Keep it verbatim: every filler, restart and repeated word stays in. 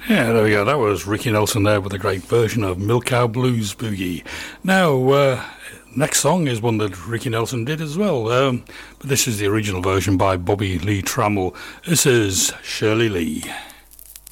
Yeah, there we go. That was Ricky Nelson there with a great version of Milk Cow Blues Boogie. Now, uh, next song is one that Ricky Nelson did as well, um, but this is the original version by Bobby Lee Trammell. This is Shirley Lee.